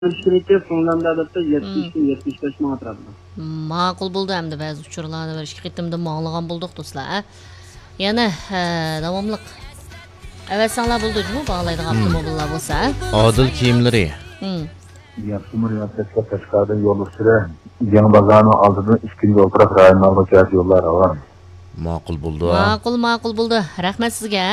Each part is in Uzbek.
Shuningdek, Finlandiyada odatda 70-75 ming atrofida. Ma'qul bo'ldi hamda ba'zi uchurlarni bir ikki qitimda ma'lug'an bo'ldik do'stlar. Yana davomliq avvalsanlar bo'ldimi bog'laydigan avtomobillar bo'lsa? Odil kiyimlari. Yaxshi murojaatga tashqarida yo'l ustida Yangi bozorning oldidan 2 yo'ltiroq rayonlarga yo'llar var. Ma'qul bo'ldi. Ma'qul bo'ldi. Rahmat sizga.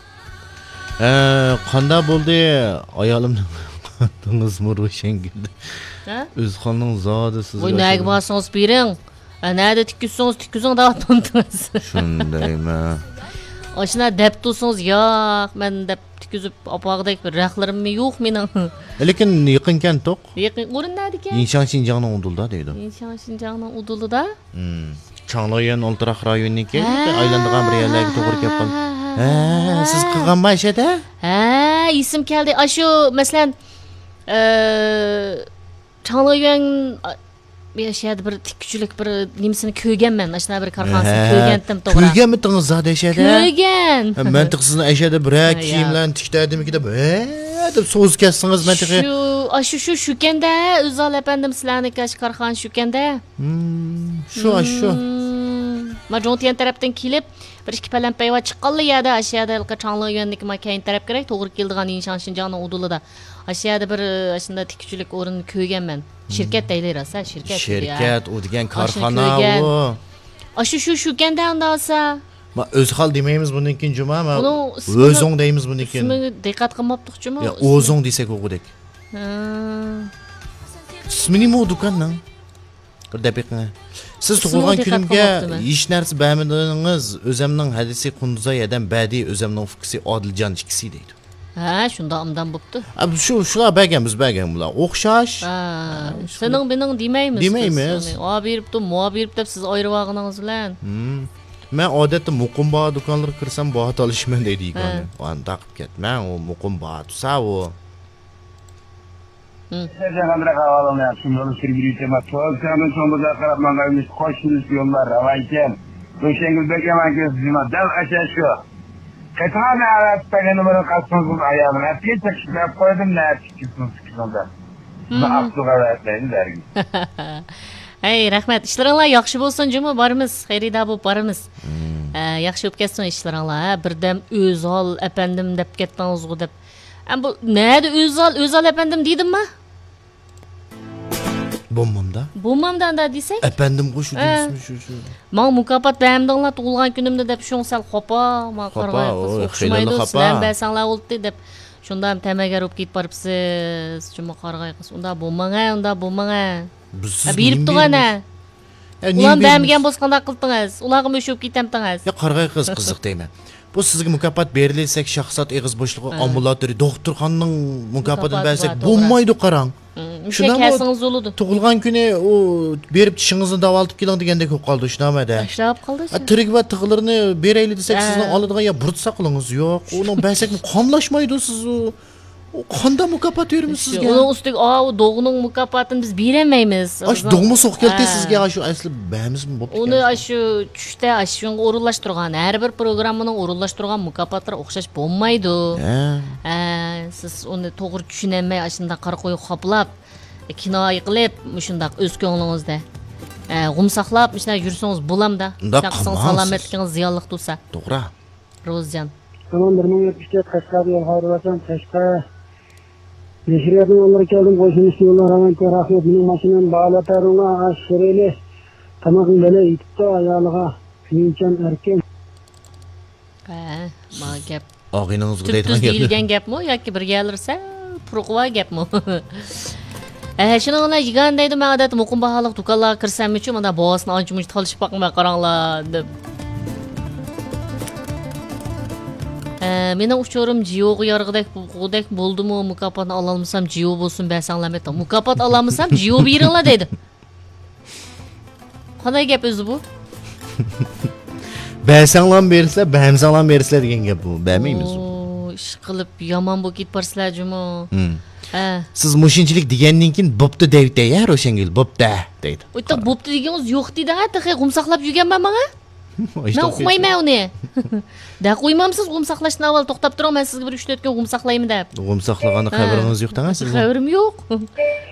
Qanday bo'ldi ayolimning qandingizmi Ro'shangil? O'zxonning zodi sizga. Voy nega bosangiz bering. Nerede tikizsiniz da'vatmamdingiz. Shundaymi? Oshna deb tursangiz yo'q, men deb tikizib opog'dek bir raqlarimmi yo'q mening. Lekin yaqinkan to'q. Yaqin o'rin nerede? Inshan Şinjanning udulda deydi. Inshan Şinjanning udulida? Changloyan Oltiroq rayoniki aylanadigan bir yerlarga to'g'ri kelib qoldi. Siz qilganmi ashada? Isim keldi. Ashu masalan Changloyan bir şeyde bir tikkuchilik bir nimsini ko'rganman. Ashna bir korxonasini ko'rgandim to'g'ri. Ko'rganmidingiz zada ashada? Ko'rgan. Mantiqsizni ashada bir kiyimlarni tikdadimiki deb so'z kessingiz mantiqi. Shu shukanda O'zal efendim sizlarni kash korxon shukanda. Shu. Majontiyan tarafdan kelib bir ikki palampayva chiqqanli yerda ashada Changloyanniki makayin taraf kerak to'g'ri keldigan Inshan Şinjanning udulida. Ashada bir ashunda tikkuchilik o'rinni ko'rganman. Shirkat deyilsa, shirkat u degan korxona u. Shukanda undasa. Ma o'zxol demaymiz bundan keyin juma, ma o'zing deymiz bundan keyin. Ismiga diqqat qilmabdiqchimi? Ya o'zing desak o'g'idek. Ismi nima u do'konning? Bir daqiqa. Siz tug'ilgan kunimga hech narsa bermadingiz. O'zimning hadisi Qunduzayadan badi o'zimning fuqisi Odiljon ikkisi deydi. Shunda amdan bo'pti. Shular berganmiz bular. O'xshash. Sening mening demaymiz. Demaymiz. O beribdi, mo beribdi deb siz ayirvag'ingiz bilan. Men odatda muqimba do'konlarga kirsam bahat olishman deydi ekan. O'n taqib ketman, u muqimba tusa u. Sezganlar havalarını yapsın, yolu sürgülüyse bak. Çoğalsanın sonunda karabmanlarımız koşunuz yollar, havayken. Ro'shangil Bekaman gözüme, dev aşağı şu. Ketane araçtaki numara kalsınız ayağımın. Hepsi çekişler koydum, ne çıkıyorsunuz çıkışında. Buna aklı kavatlayın dergi. Hey, rahmat. İşlaringlar yaxshi bo'lsin, juma borimiz. Xayrida bo'lib borimiz. Yaxshi bo'lib ketsin ishlaringlar. Birdam O'zal efendim deb ketdingiz-ku deb. Bu nerede O'zal efendim deydimmi? Bo'lmamdan da desek? Efendim qo'shu deysizmi shu. Men mukofot bermdinglar tug'ilgan kunimda deb shun sal xopa, men qarg'ay o'xshamaydi. Sizlar bersanglar bo'ldi deb. Shunda ham tamagar bo'lib ketib boribsiz. Juma qarg'ay qiz. Unda bo'lmang. Berib turgana. Ulan bermagan bo'lsa qanday qildingiz? Ularga o'shib ketamdingiz. Ya qarg'ay qiz qiziq deyman. Bu sizga mukofot berilsak shaxsat eg'iz bo'shlig'i ambulatoriy doktorxonaning mukofotini bersak bo'lmaydi qarang. Shundan kelsangiz bo'ladi. Tug'ilgan kuni u berib tishingizni davoltib keling degandek bo'lib qoldi shunamada. Ishlab qoldi. Tirik va tig'larni berayli desak sizning oladigan ya burtsa qilingiz yo'q. Uni bersak qonlashmaydi siz u. Qanday mukofot beramiz sizga? Uning ustiga o dog'ning mukofotini biz bermaymiz. Dog'ni so'q keldi sizga shu asli bermizmi bo'pti. Uni shu tushda shunga o'rinlashtirgan, har bir programmaning o'rinlashtirgan mukofotlari o'xshash bo'lmaydi. Siz uni to'g'ri tushunmay shunday qara qo'yib xoplab, kinoya qilib, shunday o'z ko'nglingizda g'umsaqlab shunday yursangiz bo'lamda. Shaxsan salomatligingiz ziyonli tursa. To'g'ri. Ro'zjan. Tamam, 1070 Qashqar yo'l xayrivatan Qashqar. Neşriyatın onları geldim, koşunuz yollar hemen rahmet, benim maşinem bağlatarına aşırıyla tamamı böyle itipte ayağlığa Finchan erken. Ma gap. Ağınızga deydigan deyilgan gapmi yoki bir gelirse puruqva gapmi? Shuni bilan yigandaydi, men odat muqim baholiq do'konlarga kirsam-chi, mana bosini ancha-muncha talishib boqmay qaranglar deb. Mening uchurim Jiyo'ga yorg'idek bo'ldimi, mukofotni ola olmasam Jiyo bo'lsin bersanglar aytdim. Mukofot ola olmasam Jiyo beringlar deydi. Qanday gap o'zi bu? Bersanglar bersa, bermsanglar bersizlar degan gap bu. Bermaymiz u. Ish qilib yomon bo'lib ketparsizlar juma. Siz mushinchilik degandan keyin bo'pti deydi ya Ro'shangil, bo'pti deydi. O'ta bo'pti deganingiz yo'q deydi, ha, taxay g'umsaqlab yurganman menga. Men uqmayman uni. Da qo'ymamsiz g'um saqlashdan avval to'xtab turaman, sizga bir 3-4 kun g'um saqlayman deb. G'um saqlaganda xabaringiz yo'q, siz? Xabarim yo'q.